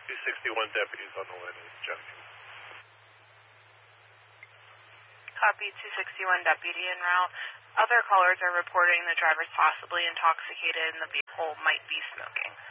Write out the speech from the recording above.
261 deputies on the line with Junction. Copy, 261 deputy en route. Other callers are reporting the driver's possibly intoxicated and the vehicle might be smoking.